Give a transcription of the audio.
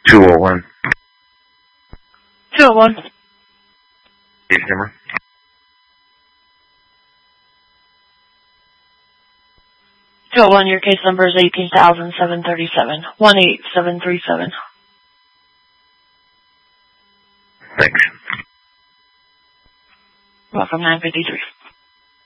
201. 201. Case number. 201, your case number is 18,737. 18737. Thanks. Welcome, 953.